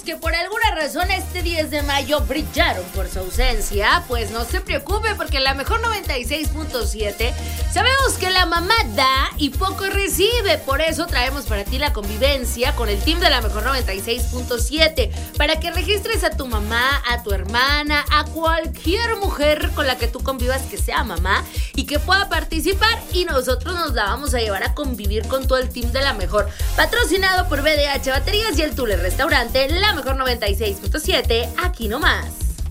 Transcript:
que por alguna razón este 10 de mayo brillaron por su ausencia, pues no se preocupe porque en la mejor 96.7 sabemos que la mamá da y poco recibe. Por eso traemos para ti la convivencia con el team de la mejor 96.7 para que registres a tu mamá, a tu hermana, a cualquier mujer con la que tú convivas que sea mamá y que pueda participar, y nosotros nos la vamos a llevar a convivir con todo el team de la mejor, patrocinado por BDH Baterías y el Tule Restaurante, la mejor 96.7, aquí nomás.